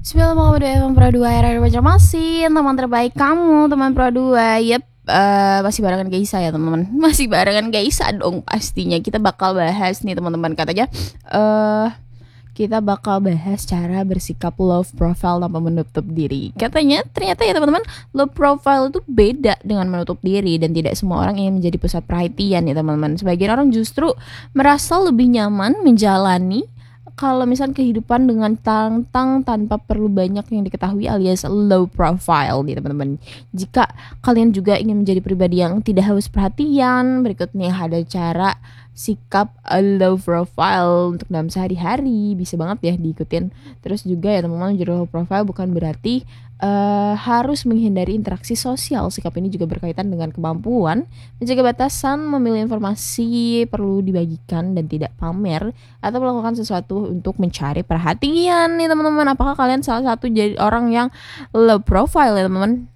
Bismillahirrahmanirrahim. Pro 2 RR Banjarmasin, teman terbaik kamu, teman Pro 2. Masih barengan Geisa ya teman-teman. Masih barengan Geisa dong pastinya. Kita bakal bahas nih teman-teman, katanya kita bakal bahas cara bersikap low profile tanpa menutup diri. Katanya ternyata ya teman-teman, low profile itu beda dengan menutup diri, dan tidak semua orang ingin menjadi pusat perhatian ya teman-teman. Sebagian orang justru merasa lebih nyaman menjalani kalau misalnya kehidupan dengan tantang tanpa perlu banyak yang diketahui, alias low profile nih teman-teman. Jika kalian juga ingin menjadi pribadi yang tidak haus perhatian, berikutnya ada cara sikap low profile untuk dalam sehari-hari, bisa banget ya diikutin. Terus juga ya teman-teman, menjadi low profile bukan berarti harus menghindari interaksi sosial. Sikap ini juga berkaitan dengan kemampuan menjaga batasan, memilih informasi perlu dibagikan dan tidak pamer, atau melakukan sesuatu untuk mencari perhatian nih teman-teman. Apakah kalian salah satu jadi orang yang low profile ya teman-teman?